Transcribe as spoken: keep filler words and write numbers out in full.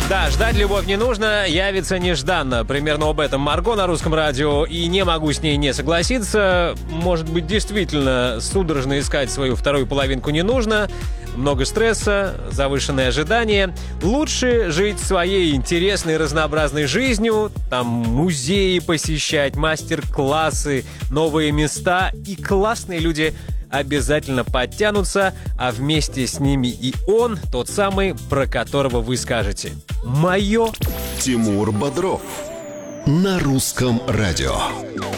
Да, ждать любовь не нужно, явится нежданно. Примерно об этом Марго на русском радио, и не могу с ней не согласиться. Может быть, действительно, судорожно искать свою вторую половинку не нужно. Много стресса, завышенные ожидания. Лучше жить своей интересной, разнообразной жизнью. Там музеи посещать, мастер-классы, новые места. И классные люди обязательно подтянутся, а вместе с ними и он, тот самый, про которого вы скажете: «Мое». Тимур Бодров на русском радио.